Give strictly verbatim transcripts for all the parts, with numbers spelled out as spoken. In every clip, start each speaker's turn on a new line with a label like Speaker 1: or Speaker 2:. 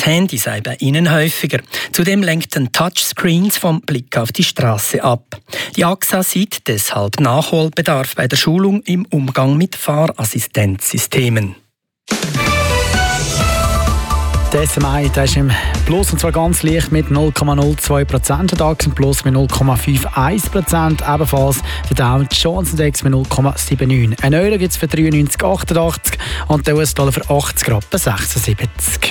Speaker 1: das Handy sei bei ihnen häufiger. Zudem lenkten Touchscreens vom Blick auf die Straße ab. Die A X A sieht deshalb Nachholbedarf bei der Schulung im Umgang mit Fahrassistenzsystemen.
Speaker 2: Der S M I ist im Plus, und zwar ganz leicht mit null Komma null zwei Prozent. Der DAX im Plus mit null Komma einundfünfzig Prozent. Ebenfalls der Dow Jones Index mit null Komma neunundsiebzig. Ein Euro gibt es für dreiundneunzig Komma achtundachtzig und der U S-Dollar für achtzig Komma sechsundsiebzig.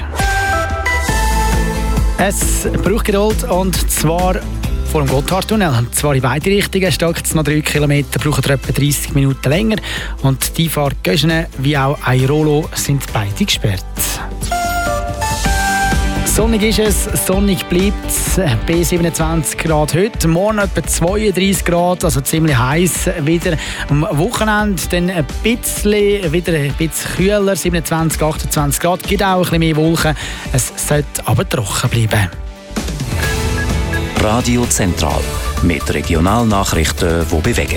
Speaker 2: Es braucht Geduld, und zwar vor dem Gotthardtunnel. Und zwar in beide Richtungen. Stockt es noch drei Kilometer, braucht etwa dreißig Minuten länger. Und die Fahrt Göschene wie auch Airolo sind beide gesperrt. Sonnig ist es, sonnig bleibt es, bei siebenundzwanzig Grad heute, morgen etwa zweiunddreißig Grad, also ziemlich heiß wieder. Am Wochenende dann ein bisschen, wieder ein bisschen kühler, siebenundzwanzig, achtundzwanzig Grad, gibt auch ein bisschen mehr Wolken, es sollte aber trocken bleiben.
Speaker 3: Radio Zentral mit Regionalnachrichten, die bewegen.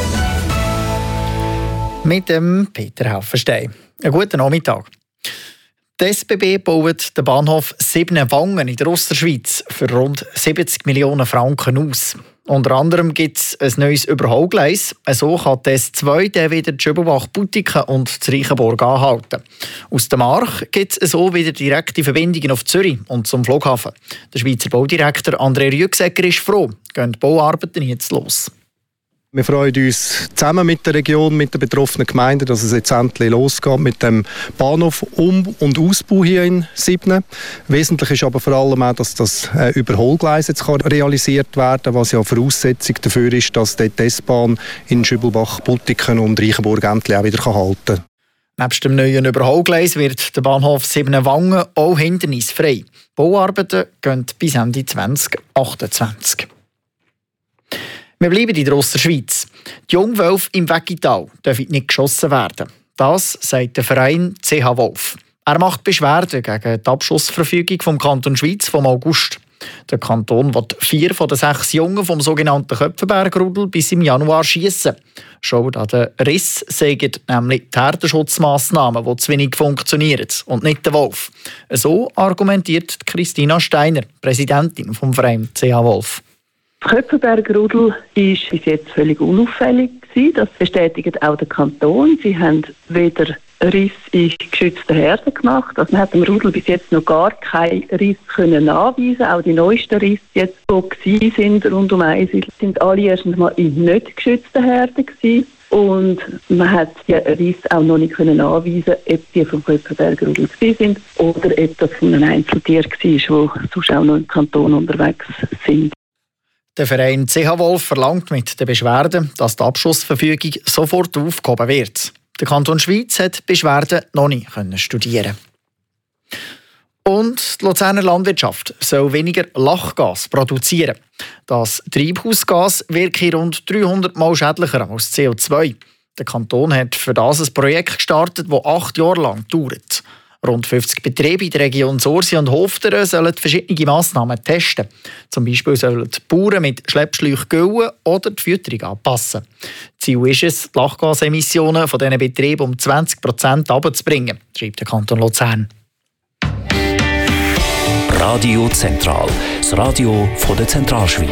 Speaker 4: Mit dem Peter Haufenstein. Einen guten Nachmittag. Die S B B baut den Bahnhof Siebenwangen in der Ostschweiz für rund siebzig Millionen Franken aus. Unter anderem gibt es ein neues Überholgleis. So kann die S zwei dann wieder Schöbelbach-Butiken und das Reichenborg anhalten. Aus der Mark gibt es so wieder direkte Verbindungen auf Zürich und zum Flughafen. Der Schweizer Baudirektor André Rüegsegger ist froh. Gehen die Bauarbeiten jetzt los.
Speaker 5: Wir freuen uns zusammen mit der Region, mit den betroffenen Gemeinden, dass es jetzt endlich losgeht mit dem Bahnhof Um- und Ausbau hier in Sibnen. Wesentlich ist aber vor allem auch, dass das Überholgleis jetzt realisiert werden kann, was ja Voraussetzung dafür ist, dass die S-Bahn in Schübelbach, Butiken und Reichenborg endlich auch wieder halten kann.
Speaker 4: Neben dem neuen Überholgleis wird der Bahnhof Siebenwangen auch hindernisfrei. Bauarbeiten gehen bis Ende zwanzig achtundzwanzig. Wir bleiben in der Ostschweiz. Die Jungwölfe im Weggital dürfen nicht geschossen werden. Das sagt der Verein C H Wolf. Er macht Beschwerden gegen die Abschussverfügung vom Kanton Schwyz vom August. Der Kanton will vier von den sechs Jungen vom sogenannten Köpfenbergrudel bis im Januar schiessen. Schuld an den Riss sagen nämlich die Herdenschutzmassnahmen, die zu wenig funktionieren, und nicht der Wolf. So argumentiert Christina Steiner, Präsidentin vom Verein C H Wolf.
Speaker 6: Das Köpfenbergrudel war bis jetzt völlig unauffällig. Das bestätigt auch der Kanton. Sie haben weder Riss in geschützten Herden gemacht. Also man hat dem Rudel bis jetzt noch gar keinen Riss können nachweisen. Auch die neuesten Risse, jetzt, die sind rund um Eisel, sind alle erst einmal in nicht geschützten Herden gewesen. Und man hat die Risse auch noch nicht können nachweisen, ob die vom Köpfenbergrudel sind oder ob das von einem Einzeltier war, die sonst auch noch im Kanton unterwegs sind.
Speaker 4: Der Verein C H Wolf verlangt mit der Beschwerde, dass die Abschussverfügung sofort aufgehoben wird. Der Kanton Schwyz hat die Beschwerde noch nicht studieren. Und die Luzerner Landwirtschaft soll weniger Lachgas produzieren. Das Treibhausgas wirke rund dreihundert Mal schädlicher als C O zwei. Der Kanton hat für das ein Projekt gestartet, das acht Jahre lang dauert. Rund fünfzig Betriebe in der Region Sursi und Hofteren sollen verschiedene Massnahmen testen. Zum Beispiel sollen die Bauern mit Schleppschläuchen güllen oder die Fütterung anpassen. Ziel ist es, die Lachgasemissionen von diesen Betrieben um zwanzig Prozent herunterzubringen, schreibt der Kanton Luzern.
Speaker 3: Radio Zentral, das Radio von der Zentralschweiz.